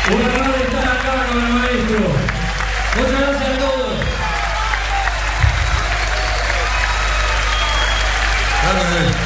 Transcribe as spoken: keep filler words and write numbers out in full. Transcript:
Un honor estar acá con el maestro. Muchas gracias a todos. Gracias.